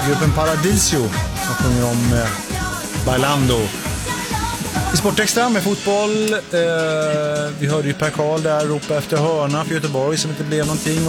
gruppen Paradiso som sjunger om Bailando. I Sportextra med fotboll. Vi hörde ju Per Karl där ropa efter hörna för Göteborg som inte blev någonting.